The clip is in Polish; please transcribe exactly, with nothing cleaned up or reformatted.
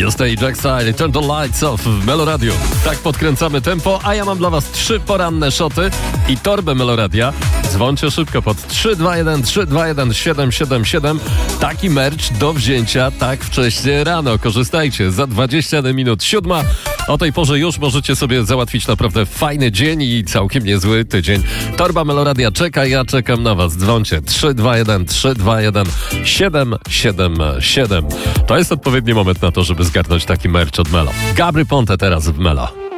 Jest Jack Style, Turn the Lights Off w Melo Radio. Tak podkręcamy tempo, a ja mam dla was trzy poranne szoty i torbę Meloradia. Dzwońcie szybko pod trzy dwa jeden trzy dwa jeden siedem siedem siedem. Taki merch do wzięcia tak wcześnie rano. Korzystajcie, za dwadzieścia jeden minut siódma. O tej porze już możecie sobie załatwić naprawdę fajny dzień i całkiem niezły tydzień. Torba Meloradia czeka, ja czekam na was. Dzwońcie trzy dwa jeden trzy dwa jeden siedem siedem siedem. To jest odpowiedni moment na to, żeby zgarnąć taki merch od Melo. Gabry Ponte teraz w Melo.